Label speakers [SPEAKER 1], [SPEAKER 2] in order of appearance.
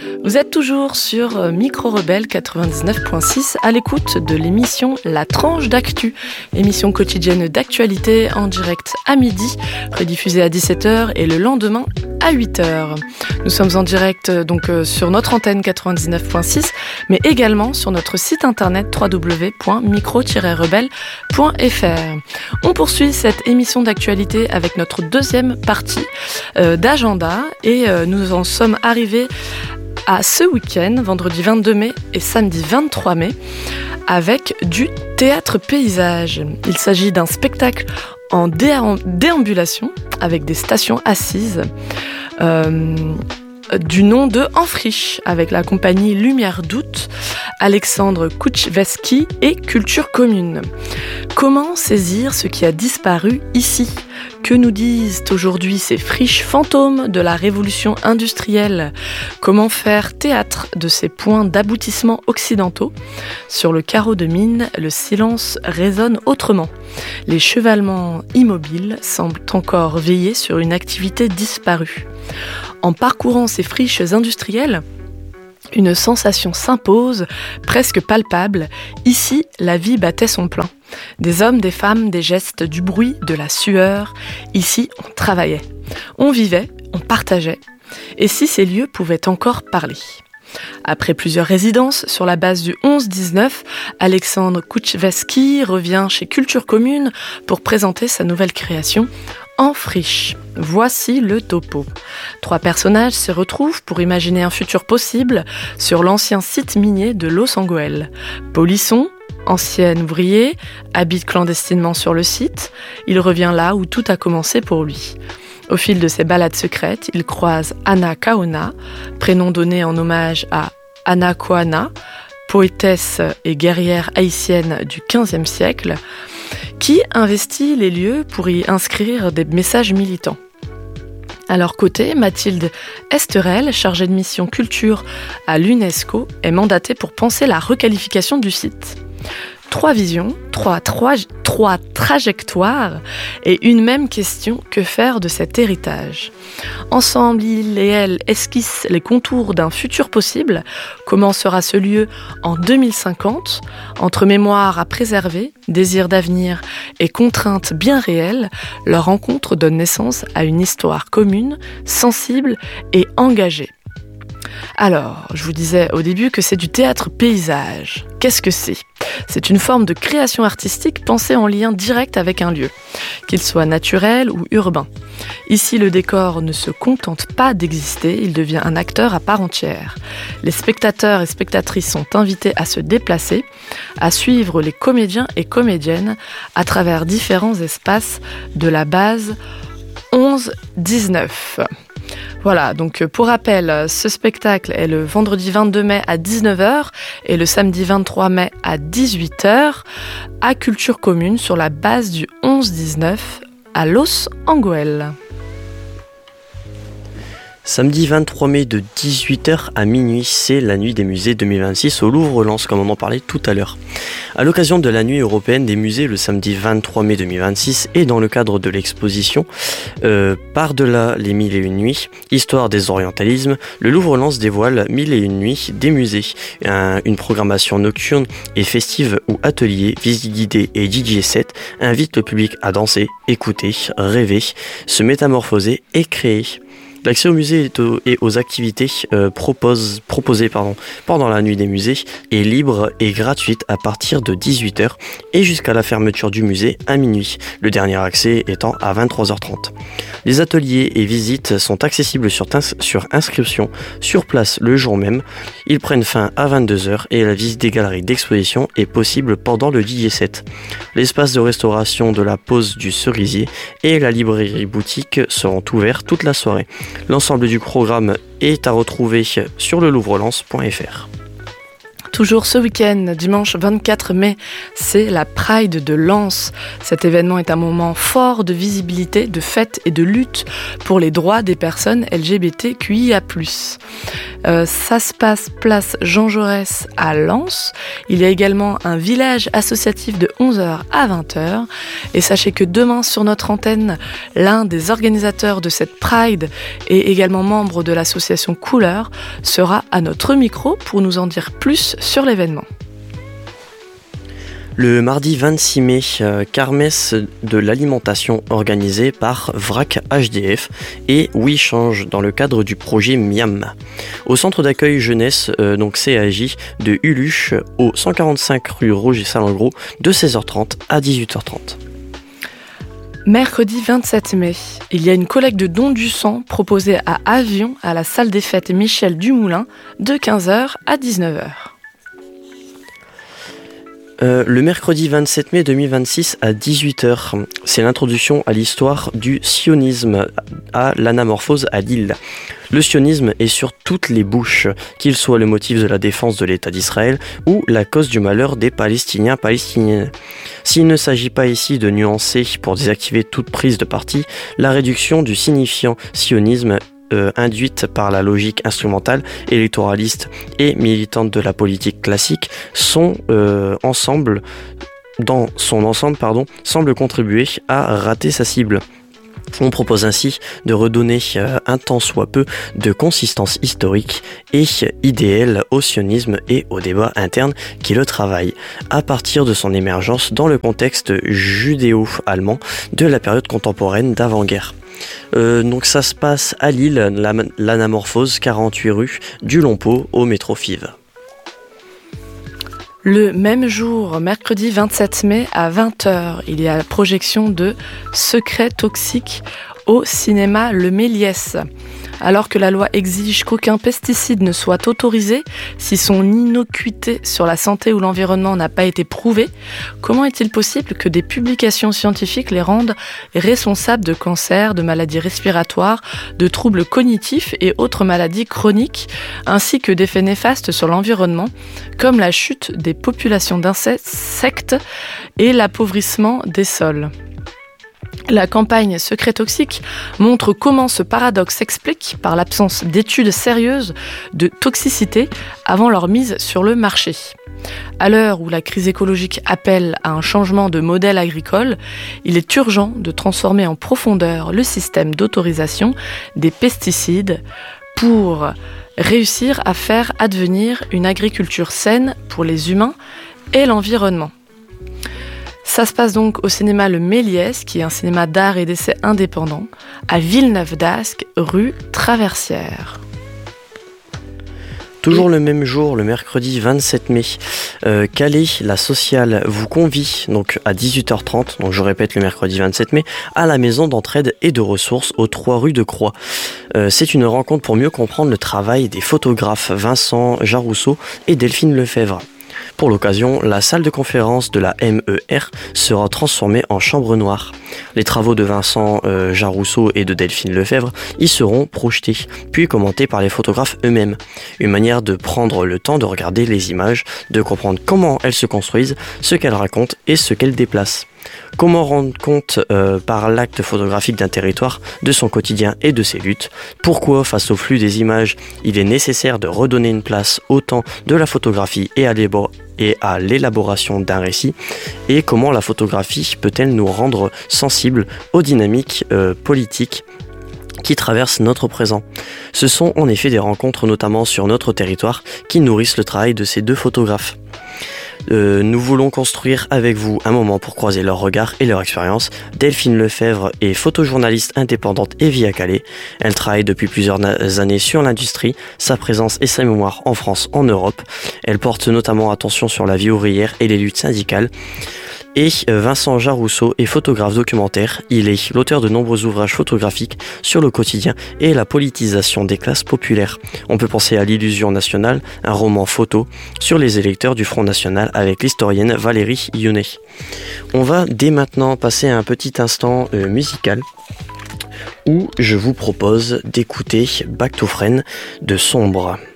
[SPEAKER 1] Vous êtes toujours sur Micro Rebelle 99.6 à l'écoute de l'émission La Tranche d'Actu, émission quotidienne d'actualité en direct à midi, rediffusée à 17h et le lendemain à 8h. Nous sommes en direct sur notre antenne 99.6, mais également sur notre site internet www.micro-rebelle.fr. On poursuit cette émission d'actualité avec notre deuxième partie d'agenda et nous en sommes arrivés à ce week-end, vendredi 22 mai et samedi 23 mai, avec du théâtre paysage. Il s'agit d'un spectacle en déambulation avec des stations assises du nom de En Friche, avec la compagnie Lumière d'août, Alexandre Kouchveski et Culture Commune. Comment saisir ce qui a disparu ici ? Que nous disent aujourd'hui ces friches fantômes de la révolution industrielle ? Comment faire théâtre de ces points d'aboutissement occidentaux ? Sur le carreau de mine, le silence résonne autrement. Les chevalements immobiles semblent encore veiller sur une activité disparue. En parcourant ces friches industrielles, une sensation s'impose, presque palpable. Ici, la vie battait son plein. Des hommes, des femmes, des gestes, du bruit, de la sueur. Ici, on travaillait. On vivait, on partageait. Et si ces lieux pouvaient encore parler ? Après plusieurs résidences sur la base du 11-19, Alexandre Kouchveski revient chez Culture Commune pour présenter sa nouvelle création En Friche. Voici le topo. 3 personnages se retrouvent pour imaginer un futur possible sur l'ancien site minier de Los Angeles. Polisson, ancien ouvrier, habite clandestinement sur le site. Il revient là où tout a commencé pour lui. Au fil de ses balades secrètes, il croise Ana Kaona, prénom donné en hommage à Ana Koana, poétesse et guerrière haïtienne du XVe siècle, qui investit les lieux pour y inscrire des messages militants. À leur côté, Mathilde Esterel, chargée de mission culture à l'UNESCO, est mandatée pour penser la requalification du site. 3 visions, 3 trajectoires et une même question: que faire de cet héritage ? Ensemble, il et elle esquissent les contours d'un futur possible. Comment sera ce lieu en 2050 ? Entre mémoire à préserver, désir d'avenir et contraintes bien réelles, leur rencontre donne naissance à une histoire commune, sensible et engagée. Alors, je vous disais au début que c'est du théâtre paysage. Qu'est-ce que c'est ? C'est une forme de création artistique pensée en lien direct avec un lieu, qu'il soit naturel ou urbain. Ici, le décor ne se contente pas d'exister, il devient un acteur à part entière. Les spectateurs et spectatrices sont invités à se déplacer, à suivre les comédiens et comédiennes à travers différents espaces de la base 11-19. Voilà, donc pour rappel, ce spectacle est le vendredi 22 mai à 19h et le samedi 23 mai à 18h à Culture Commune sur la base du 11-19 à Los Angeles.
[SPEAKER 2] Samedi 23 mai de 18h à minuit, c'est la nuit des musées 2026 au Louvre-Lens, comme on en parlait tout à l'heure. À l'occasion de la nuit européenne des musées, le samedi 23 mai 2026, et dans le cadre de l'exposition Par-delà les 1001 nuits, histoire des orientalismes, le Louvre-Lens dévoile 1001 nuits des musées, une programmation nocturne et festive où ateliers, visites guidées et DJ set invitent le public à danser, écouter, rêver, se métamorphoser et créer. L'accès au musée et aux activités proposées pendant la nuit des musées est libre et gratuite à partir de 18h et jusqu'à la fermeture du musée à minuit, le dernier accès étant à 23h30. Les ateliers et visites sont accessibles sur inscription sur place le jour même. Ils prennent fin à 22h et la visite des galeries d'exposition est possible pendant le DJ set. L'espace de restauration de la pause du Cerisier et la librairie boutique seront ouverts toute la soirée. L'ensemble du programme est à retrouver sur le louvre-lens.fr.
[SPEAKER 1] Toujours ce week-end, dimanche 24 mai, c'est la Pride de Lens. Cet événement est un moment fort de visibilité, de fête et de lutte pour les droits des personnes LGBTQIA+. Ça se passe place Jean Jaurès à Lens. Il y a également un village associatif de 11h à 20h. Et sachez que demain sur notre antenne, l'un des organisateurs de cette Pride et également membre de l'association Couleur sera à notre micro pour nous en dire plus sur l'événement.
[SPEAKER 2] Le mardi 26 mai, kermesse de l'alimentation organisée par VRAC HDF et Oui Change dans le cadre du projet Miam. Au centre d'accueil jeunesse, donc CAJ de Uluche, au 145 rue Roger Salengro, de 16h30 à 18h30.
[SPEAKER 1] Mercredi 27 mai, il y a une collecte de dons du sang proposée à Avion à la salle des fêtes Michel Dumoulin de 15h à 19h.
[SPEAKER 2] Le mercredi 27 mai 2026 à 18h, c'est l'introduction à l'histoire du sionisme à l'Anamorphose à Lille. Le sionisme est sur toutes les bouches, qu'il soit le motif de la défense de l'État d'Israël ou la cause du malheur des Palestiniennes. S'il ne s'agit pas ici de nuancer pour désactiver toute prise de parti, la réduction du signifiant sionisme induite par la logique instrumentale, électoraliste et militante de la politique classique semble contribuer à rater sa cible. On propose ainsi de redonner un tant soit peu de consistance historique et idéale au sionisme et au débat interne qui le travaille, à partir de son émergence dans le contexte judéo-allemand de la période contemporaine d'avant-guerre. Donc ça se passe à Lille, l'Anamorphose, 48 rue du Lompeau, au métro Fives.
[SPEAKER 1] Le même jour, mercredi 27 mai à 20h, il y a la projection de Secret toxique au cinéma Le Méliès. Alors que la loi exige qu'aucun pesticide ne soit autorisé si son innocuité sur la santé ou l'environnement n'a pas été prouvée, comment est-il possible que des publications scientifiques les rendent responsables de cancers, de maladies respiratoires, de troubles cognitifs et autres maladies chroniques, ainsi que d'effets néfastes sur l'environnement, comme la chute des populations d'insectes et l'appauvrissement des sols? La campagne Secret toxique montre comment ce paradoxe s'explique par l'absence d'études sérieuses de toxicité avant leur mise sur le marché. À l'heure où la crise écologique appelle à un changement de modèle agricole, il est urgent de transformer en profondeur le système d'autorisation des pesticides pour réussir à faire advenir une agriculture saine pour les humains et l'environnement. Ça se passe donc au cinéma Le Méliès, qui est un cinéma d'art et d'essai indépendant, à Villeneuve-d'Ascq, rue Traversière.
[SPEAKER 2] Toujours le même jour, le mercredi 27 mai, Calais, la sociale vous convie donc à 18h30, donc je répète le mercredi 27 mai, à la maison d'entraide et de ressources aux 3 rues de Croix. C'est une rencontre pour mieux comprendre le travail des photographes Vincent Jarousseau et Delphine Lefebvre. Pour l'occasion, la salle de conférence de la MER sera transformée en chambre noire. Les travaux de Vincent Jarousseau et de Delphine Lefebvre y seront projetés, puis commentés par les photographes eux-mêmes. Une manière de prendre le temps de regarder les images, de comprendre comment elles se construisent, ce qu'elles racontent et ce qu'elles déplacent. Comment rendre compte par l'acte photographique d'un territoire, de son quotidien et de ses luttes? Pourquoi, face au flux des images, il est nécessaire de redonner une place au temps de la photographie et à l'élaboration d'un récit? Et comment la photographie peut-elle nous rendre sensibles aux dynamiques politiques qui traversent notre présent? Ce sont en effet des rencontres, notamment sur notre territoire, qui nourrissent le travail de ces deux photographes. Nous voulons construire avec vous un moment pour croiser leurs regards et leur expérience. Delphine Lefebvre est photojournaliste indépendante et vit à Calais. Elle travaille depuis plusieurs années sur l'industrie, sa présence et sa mémoire en France, en Europe. Elle porte notamment attention sur la vie ouvrière et les luttes syndicales. Et Vincent Jarousseau est photographe documentaire. Il est l'auteur de nombreux ouvrages photographiques sur le quotidien et la politisation des classes populaires. On peut penser à l'Illusion nationale, un roman photo sur les électeurs du Front National avec l'historienne Valérie Yonnet. On va dès maintenant passer à un petit instant musical où je vous propose d'écouter Back to Friend de Sombre.